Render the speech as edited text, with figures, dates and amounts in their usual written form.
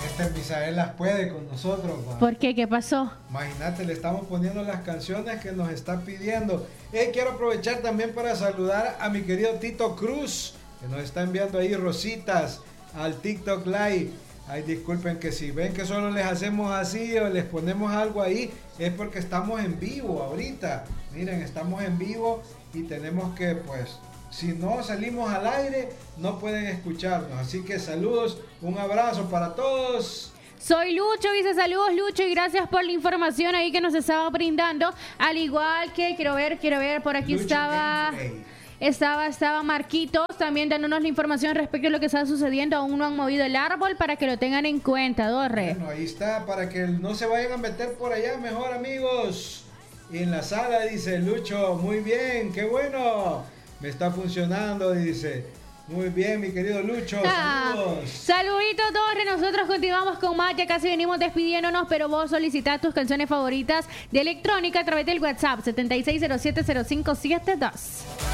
Misael las puede con nosotros, va. ¿Por qué? ¿Qué pasó? Imagínate, le estamos poniendo las canciones que nos está pidiendo. Quiero aprovechar también para saludar a mi querido Tito Cruz, que nos está enviando ahí rositas al TikTok Live. Ay, disculpen que si ven que solo les hacemos así o les ponemos algo ahí, es porque estamos en vivo ahorita. Miren, estamos en vivo y tenemos que, pues, si no salimos al aire, no pueden escucharnos. Así que saludos, un abrazo para todos. Soy Lucho, dice saludos Lucho y gracias por la información ahí que nos estaba brindando. Al igual que, quiero ver, por aquí Lucho estaba Marquitos también dándonos la información respecto a lo que está sucediendo. Aún no han movido el árbol para que lo tengan en cuenta, Dorre. Bueno, ahí está, para que no se vayan a meter por allá, mejor amigos. Y en la sala dice Lucho, muy bien, qué bueno. Me está funcionando, dice. Muy bien, mi querido Lucho. Saludos. Saluditos, Torre. Nosotros continuamos con más. Ya casi venimos despidiéndonos, pero vos solicitás tus canciones favoritas de electrónica a través del WhatsApp 76070572.